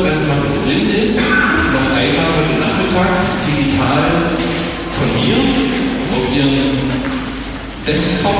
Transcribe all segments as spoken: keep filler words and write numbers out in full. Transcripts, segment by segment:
weil sie mal drin ist, noch einmal heute Nachmittag digital von mir auf ihren Desktop.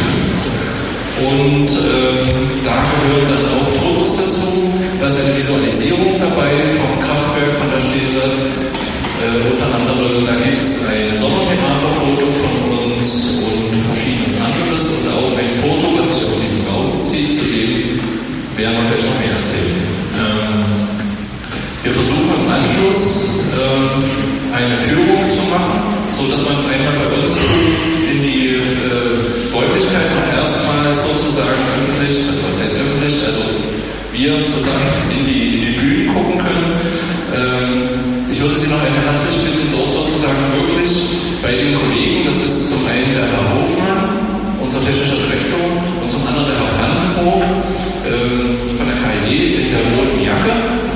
Und ähm, da gehören dann auch Fotos dazu. Da ist eine Visualisierung dabei vom Kraftwerk von der Stese. Äh, unter anderem, da gibt es ein Sommertheaterfoto von uns und verschiedenes anderes und auch ein Foto, was sich auf diesen Raum bezieht, zu dem werden wir gleich noch mehr erzählen. Ähm, wir versuchen im Anschluss äh, eine Führung zu machen, sodass man einmal bei uns in die äh, Räumlichkeit noch erstmals sozusagen öffentlich, also was heißt öffentlich, also wir zusammen in die, in die Bühnen gucken können. Ähm, ich würde Sie noch einmal herzlich bitten, dort sozusagen wirklich bei den Kollegen, das ist zum einen der Herr Hofmann, unser technischer Direktor, und zum anderen der Herr Brandenburg ähm, von der K I D in der roten Jacke,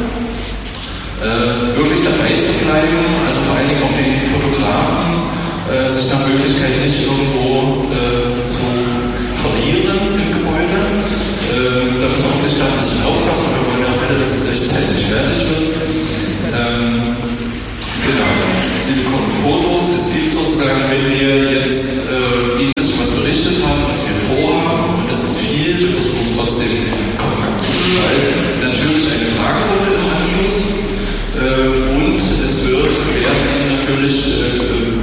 äh, wirklich dabei zu bleiben, also vor allen Dingen auch die Fotografen, äh, sich nach Möglichkeit nicht irgendwo äh, zu verlieren im Gebäude. Äh, da müssen wir wirklich gerade ein bisschen aufpassen, wir wollen ja auch alle, dass es rechtzeitig fertig wird. Ähm, genau, Sie bekommen Fotos. Es gibt sozusagen, wenn wir jetzt äh,